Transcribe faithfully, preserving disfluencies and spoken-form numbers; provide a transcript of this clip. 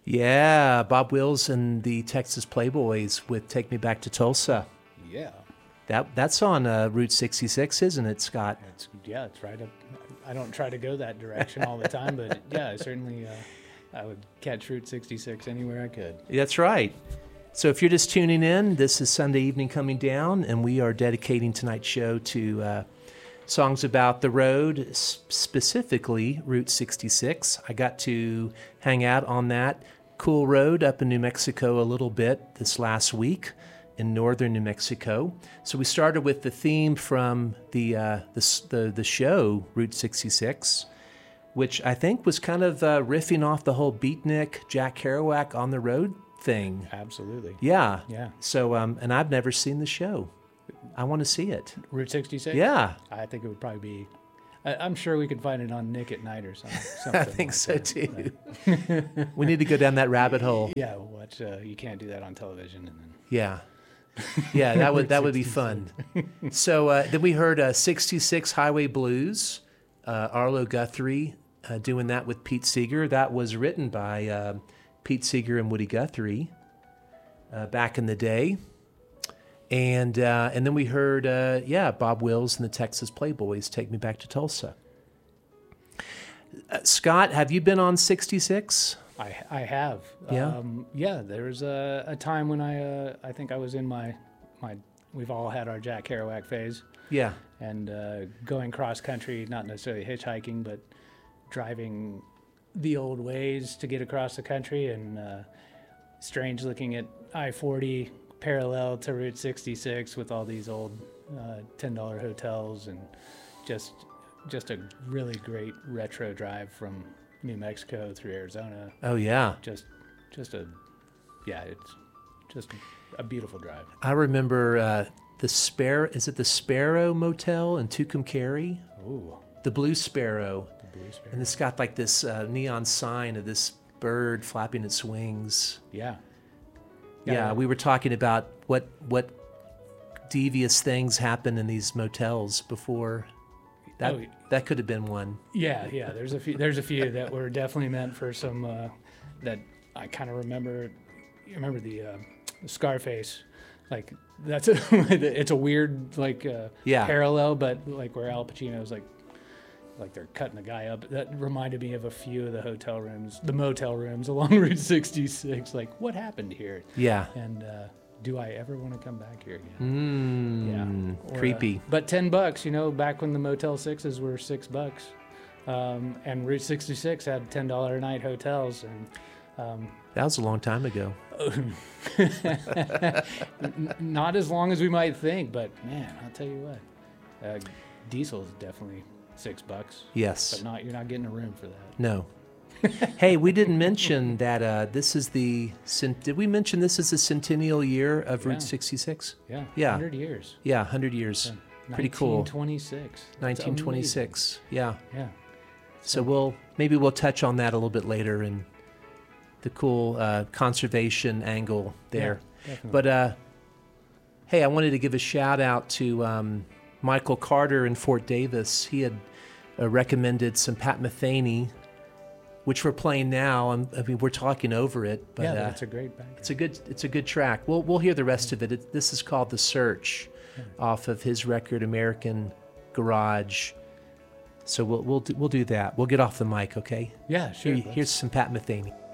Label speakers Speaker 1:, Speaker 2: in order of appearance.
Speaker 1: Yeah, Bob Wills and the Texas Playboys with Take Me Back to Tulsa.
Speaker 2: Yeah.
Speaker 1: That That's on uh, Route sixty-six, isn't it, Scott?
Speaker 2: It's, yeah, it's right up. I don't try to go that direction all the time, but yeah, I certainly uh, I would catch Route sixty-six anywhere I could.
Speaker 1: That's right. So if you're just tuning in, this is Sunday evening coming down, and we are dedicating tonight's show to uh, songs about the road, s- specifically Route sixty-six. I got to hang out on that cool road up in New Mexico a little bit this last week in northern New Mexico. So we started with the theme from the uh, the, the the show Route sixty-six, which I think was kind of uh, riffing off the whole Beatnik, Jack Kerouac on the road thing.
Speaker 2: Absolutely.
Speaker 1: Yeah.
Speaker 2: Yeah.
Speaker 1: So um, and I've never seen the show. I want to see it.
Speaker 2: Route sixty-six?
Speaker 1: Yeah.
Speaker 2: I think it would probably be. I, I'm sure we could find it on Nick at Night or something. something
Speaker 1: I think
Speaker 2: like
Speaker 1: so
Speaker 2: that.
Speaker 1: too. We need to go down that rabbit hole.
Speaker 2: Yeah, watch. Uh, you can't do that on television, and then.
Speaker 1: Yeah. Yeah, that would that would be fun. So uh, then we heard uh, sixty-six Highway Blues, uh, Arlo Guthrie uh, doing that with Pete Seeger. That was written by uh, Pete Seeger and Woody Guthrie uh, back in the day. And uh, and then we heard, uh, yeah, Bob Wills and the Texas Playboys, Take Me Back to Tulsa. Uh, Scott, have you been on sixty-six?
Speaker 2: I, I have.
Speaker 1: Yeah?
Speaker 2: Um, yeah, there was a, a time when I uh, I think I was in my, my, we've all had our Jack Kerouac phase.
Speaker 1: Yeah.
Speaker 2: And uh, going cross country, not necessarily hitchhiking, but driving the old ways to get across the country. And uh, strange looking at I forty parallel to Route sixty-six with all these old uh, ten dollar hotels, and just just a really great retro drive from New Mexico through Arizona.
Speaker 1: Oh, yeah.
Speaker 2: Just, just a, yeah, it's just a beautiful drive.
Speaker 1: I remember uh, the Sparrow, is it the Sparrow Motel in Tucumcari?
Speaker 2: Ooh.
Speaker 1: The Blue Sparrow.
Speaker 2: The Blue Sparrow.
Speaker 1: And it's got like this uh, neon sign of this bird flapping its wings.
Speaker 2: Yeah.
Speaker 1: Yeah,
Speaker 2: Yeah.
Speaker 1: we were talking about what what devious things happen in these motels before. That
Speaker 2: Oh,
Speaker 1: that could have been one.
Speaker 2: Yeah, yeah. There's a few. There's a few that were definitely meant for some. Uh, that I kind of remember. You remember the, uh, the Scarface, like that's a. It's a weird like uh,
Speaker 1: Yeah.
Speaker 2: parallel, but like where Al Pacino's like, like they're cutting the guy up. That reminded me of a few of the hotel rooms, the motel rooms along Route sixty-six. Like what happened here?
Speaker 1: Yeah.
Speaker 2: And uh, do I ever want to come back here again?
Speaker 1: Mm,
Speaker 2: Yeah. Or, uh,
Speaker 1: creepy.
Speaker 2: but ten bucks, you know, back when the Motel Sixes were six bucks, um, and Route sixty-six had ten dollar a night hotels, and um,
Speaker 1: That was a long time ago.
Speaker 2: n- not as long as we might think. But man, I'll tell you what, uh, diesel is definitely six bucks.
Speaker 1: Yes.
Speaker 2: But not you're not getting a room for that.
Speaker 1: No. Hey, we didn't mention that uh, this is the, cent- did we mention this is the centennial year of Route
Speaker 2: Yeah.
Speaker 1: sixty-six?
Speaker 2: Yeah.
Speaker 1: Yeah.
Speaker 2: Hundred years.
Speaker 1: Yeah, one hundred years. Pretty cool.
Speaker 2: nineteen twenty-six.
Speaker 1: nineteen twenty-six. Yeah.
Speaker 2: Yeah.
Speaker 1: So we'll, maybe we'll touch on that a little bit later and the cool uh, conservation angle there.
Speaker 2: Yeah, definitely.
Speaker 1: But uh, hey, I wanted to give a shout out to um, Michael Carter in Fort Davis. He had uh, recommended some Pat Metheny, which we're playing now. I'm, I mean, we're talking over it, but
Speaker 2: yeah,
Speaker 1: uh,
Speaker 2: that's a great background.
Speaker 1: it's a good it's a good track. We'll we'll hear the rest of it. it this is called The Search, off of his record American Garage. So we'll we'll do, we'll do that. We'll get off the mic, okay?
Speaker 2: Yeah, sure.
Speaker 1: Here-
Speaker 2: let's-
Speaker 1: here's some Pat Metheny.